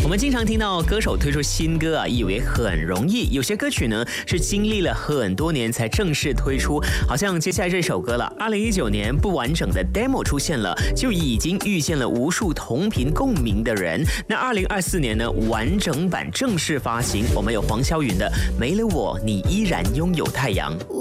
我们经常听到歌手推出新歌以为很容易，有些歌曲呢是经历了很多年才正式推出，好像接下来这首歌了。2019年不完整的 demo 出现了，就已经遇见了无数同频共鸣的人。那2024年呢，完整版正式发行，我们有黄霄云的《没了我，你依然拥有太阳》。